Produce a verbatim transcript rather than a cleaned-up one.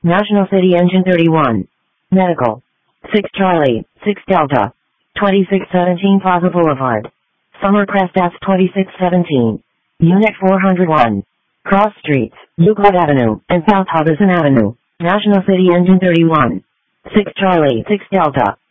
National City Engine thirty-one. Medical. six Charlie, six Delta. twenty-six seventeen Plaza Boulevard. Summercrest F twenty-six seventeen. Unit four oh one. Cross Streets, Euclid Avenue, and South Harbison Avenue. National City Engine thirty-one. six Charlie, six Delta.